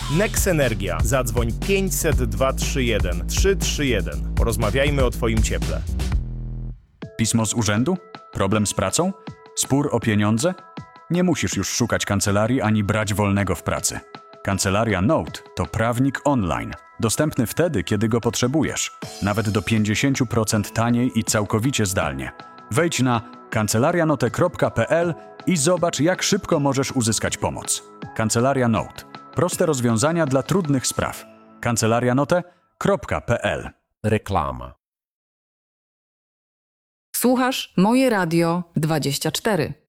Nex Energia. Zadzwoń 500 231 331. Porozmawiajmy o Twoim cieple. Pismo z urzędu? Problem z pracą? Spór o pieniądze? Nie musisz już szukać kancelarii ani brać wolnego w pracy. Kancelaria Note to prawnik online. Dostępny wtedy, kiedy go potrzebujesz. Nawet do 50% taniej i całkowicie zdalnie. Wejdź na kancelarianote.pl i zobacz, jak szybko możesz uzyskać pomoc. Kancelaria Note. Proste rozwiązania dla trudnych spraw. kancelarianote.pl. Reklama. Słuchasz Moje Radio 24.